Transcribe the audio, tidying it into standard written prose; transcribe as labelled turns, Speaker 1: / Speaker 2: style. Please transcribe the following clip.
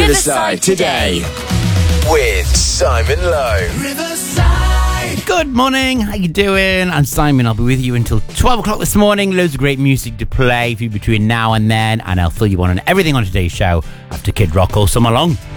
Speaker 1: Riverside today with Simon Lowe. Riverside.
Speaker 2: Good morning, how you doing? I'm Simon. I'll be with you until 12 o'clock this morning. Loads of great music to play for you between now and then, and I'll fill you on everything on today's show after Kid Rock all summer long.